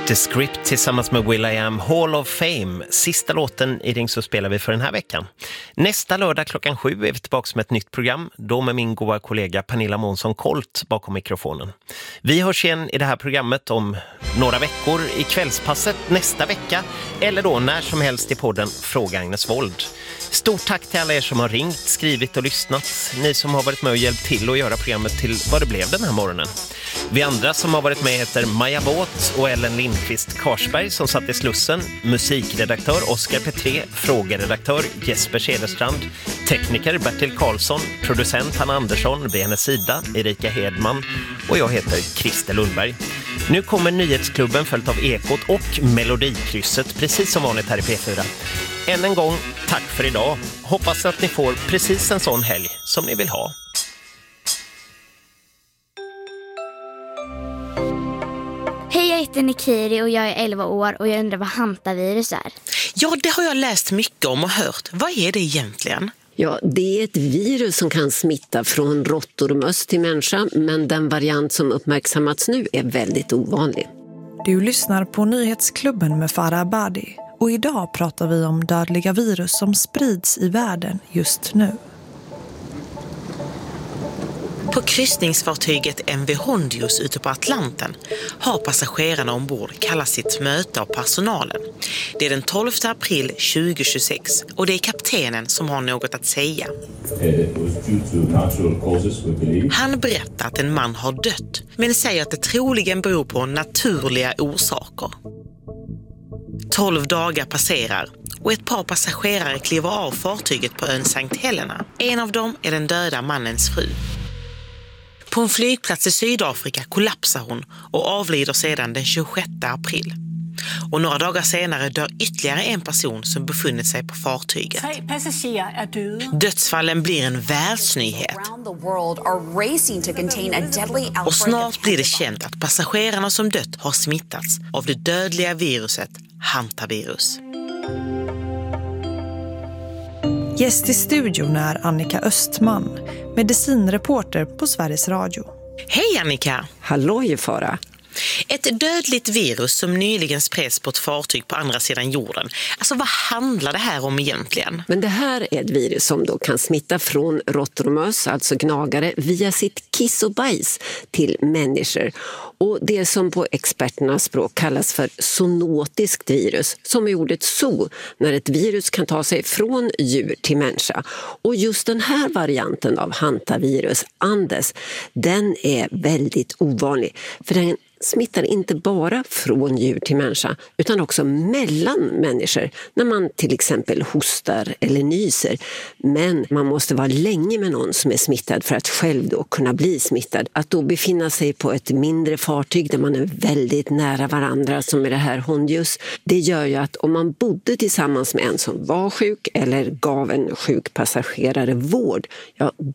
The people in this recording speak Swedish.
The Script tillsammans med will.i.am, Hall of Fame. Sista låten i Ring så spelar vi för den här veckan. Nästa lördag 7:00 är vi tillbaka med ett nytt program. Då med min goda kollega Pernilla Månsson-Kolt bakom mikrofonen. Vi hörs igen i det här programmet om några veckor i kvällspasset nästa vecka. Eller då när som helst i podden Fråga Agnes Wold. Stort tack till alla er som har ringt, skrivit och lyssnat. Ni som har varit med och hjälpt till att göra programmet till vad det blev den här morgonen. Vi andra som har varit med heter Maja Båt och Ellen Lindqvist Karsberg som satt i Slussen, musikredaktör Oskar Petré, frågeredaktör Jesper Cederstrand, tekniker Bertil Karlsson, producent Hanna Andersson, vid hennes sida Erika Hedman och jag heter Christer Lundberg. Nu kommer Nyhetsklubben följt av Ekot och Melodikrysset precis som vanligt här i P4. Än en gång, tack för idag. Hoppas att ni får precis en sån helg som ni vill ha. Hej, jag heter Nikiri och jag är 11 år och jag undrar vad hantavirus är. Ja, det har jag läst mycket om och hört. Vad är det egentligen? Ja, det är ett virus som kan smitta från råttor och möss till människa, men den variant som uppmärksammats nu är väldigt ovanlig. Du lyssnar på Nyhetsklubben med Farah Abadi och idag pratar vi om dödliga virus som sprids i världen just nu. På kryssningsfartyget MV Hondius ute på Atlanten har passagerarna ombord kallat sitt möte av personalen. Det är den 12 april 2026 och det är kaptenen som har något att säga. Han berättar att en man har dött men säger att det troligen beror på naturliga orsaker. 12 dagar passerar och ett par passagerare kliver av fartyget på ön St. Helena. En av dem är den döda mannens fru. På en flygplats i Sydafrika kollapsar hon och avlider sedan den 26 april. Och några dagar senare dör ytterligare en person som befunnit sig på fartyget. 3 passagerer är döda. Dödsfallen blir en världsnyhet. Och snart blir det känt att passagerarna som dött har smittats av det dödliga viruset hantavirus. Gäst i studion är Annika Östman, medicinreporter på Sveriges Radio. Hej Annika! Hallå Farah! Ett dödligt virus som nyligen spreds på ett fartyg på andra sidan jorden. Alltså vad handlar det här om egentligen? Men det här är ett virus som då kan smitta från råttor och möss, alltså gnagare, via sitt kiss och bajs till människor. Och det som på experternas språk kallas för zoonotiskt virus, som är ordet zoo, när ett virus kan ta sig från djur till människa. Och just den här varianten av hantavirus, Andes, den är väldigt ovanlig. För den smittar inte bara från djur till människa utan också mellan människor när man till exempel hostar eller nyser. Men man måste vara länge med någon som är smittad för att själv då kunna bli smittad. Att då befinna sig på ett mindre fartyg där man är väldigt nära varandra som är det här Hondius, det gör ju att om man bodde tillsammans med en som var sjuk eller gav en sjuk passagerare vård, ja